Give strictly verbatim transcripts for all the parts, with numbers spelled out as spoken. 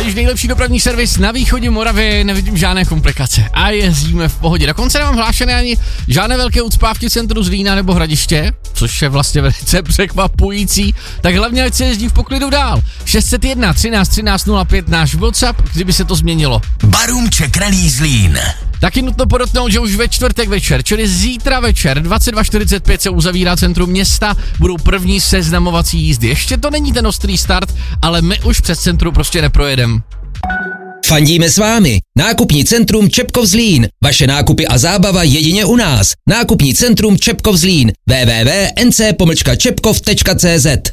totiž nejlepší dopravní servis na východě Moravy, nevidím žádné komplikace a jezdíme v pohodě. Dokonce nemám hlášené ani žádné velké ucpávky v centru Zlína nebo Hradiště, což je vlastně velice překvapující, tak hlavně ať se jezdí v poklidu dál. šest set jedna třináct třináct nula pět náš WhatsApp, kdyby se to změnilo. Barum Čekralý Zlín. Taky nutno podotknout, že už ve čtvrtek večer, čili zítra večer, dvacet dva čtyřicet pět se uzavírá centrum města, budou první seznamovací jízdy. Ještě to není ten ostrý start, ale my už přes centrum prostě neprojedem. Fandíme s vámi. Nákupní centrum Čepkov Zlín. Vaše nákupy a zábava jedině u nás. Nákupní centrum Čepkov Zlín. w w w tečka n c pomlčka čepkov tečka c z.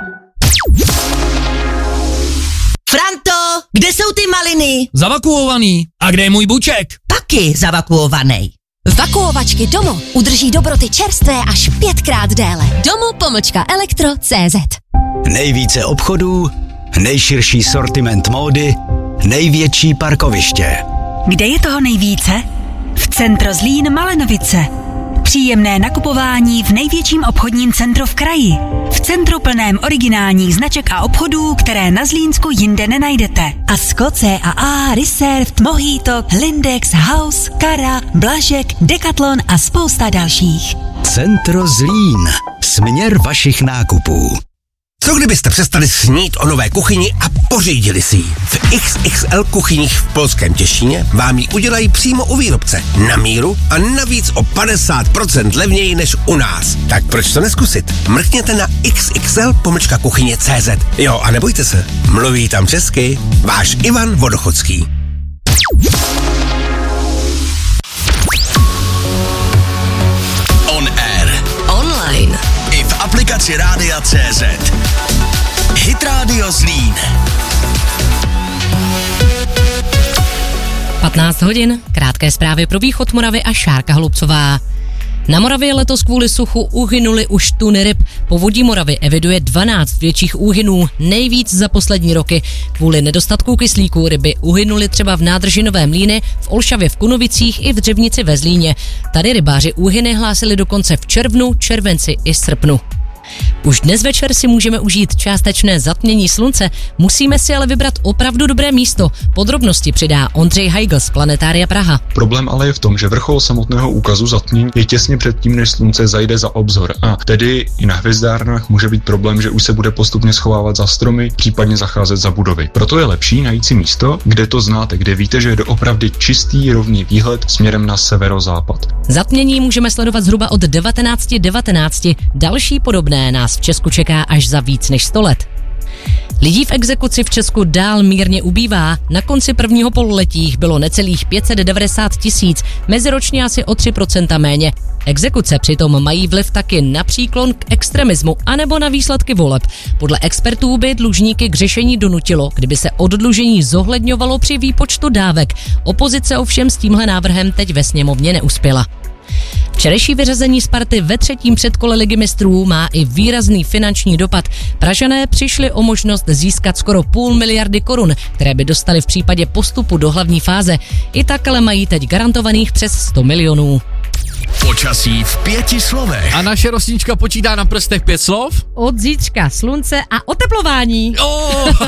Franto, kde jsou ty maliny? Zavakuovaný. A kde je můj buček? Taky zavakuovaný. Vakuovačky Domo udrží dobroty čerstvé až pětkrát déle. Domo pomlčka elektro tečka cé zet. Nejvíce obchodů, nejširší sortiment módy, největší parkoviště. Kde je toho nejvíce? V Centro Zlín Malenovice. Příjemné nakupování v největším obchodním centru v kraji. V centru plném originálních značek a obchodů, které na Zlínsku jinde nenajdete. Asko, C a A, Reserved, Mojito, Lindex, House, Kara, Blažek, Decathlon a spousta dalších. Centro Zlín. Směr vašich nákupů. Co kdybyste přestali snít o nové kuchyni a pořídili si ji? V X X L kuchyních v Polském Těšíně vám ji udělají přímo u výrobce, na míru a navíc o padesát procent levněji než u nás. Tak proč to neskusit? Mrkněte na x x l pomlčka kuchyně tečka cé zet. Jo, a nebojte se, mluví tam česky váš Ivan Vodochodský. On air. Online. I v aplikaci Rádia tečka cé zet. Hit Radio Zlín. patnáct hodin, krátké zprávy pro východ Moravy a Šárka Holubcová. Na Moravě letos kvůli suchu uhynuly už tuny ryb. Povodí Moravy eviduje dvanáct větších úhynů, nejvíc za poslední roky. Kvůli nedostatku kyslíku ryby uhynuly třeba v nádrži Nové Mlýny, v Olšavě v Kunovicích i v Dřevnici ve Zlíně. Tady rybáři úhyny hlásili dokonce v červnu, červenci i srpnu. Už dnes večer si můžeme užít částečné zatmění slunce, musíme si ale vybrat opravdu dobré místo. Podrobnosti přidá Ondřej Heigl z Planetária Praha. Problém ale je v tom, že vrchol samotného úkazu zatmění je těsně předtím, než slunce zajde za obzor. A tedy i na hvězdárnách může být problém, že už se bude postupně schovávat za stromy, případně zacházet za budovy. Proto je lepší najít si místo, kde to znáte, kde víte, že je doopravdy čistý rovný výhled směrem na severozápad. Zatmění můžeme sledovat zhruba od devatenáct devatenáct. Další podobné nás v Česku čeká až za víc než sto let. Lidí v exekuci v Česku dál mírně ubývá. Na konci prvního pololetí jich bylo necelých pět set devadesát tisíc, meziročně asi o tři procenta méně. Exekuce přitom mají vliv taky na příklon k extremismu anebo na výsledky voleb. Podle expertů by dlužníky k řešení donutilo, kdyby se oddlužení zohledňovalo při výpočtu dávek. Opozice ovšem s tímhle návrhem teď ve sněmovně neuspěla. Včerejší vyřazení Sparty ve třetím předkole Ligy mistrů má i výrazný finanční dopad. Pražané přišli o možnost získat skoro půl miliardy korun, které by dostali v případě postupu do hlavní fáze. I tak ale mají teď garantovaných přes sto milionů. Počasí v pěti slovech. A naše rosnička počítá na prstech pět slov? Od zítřka slunce a oteplování. Oh!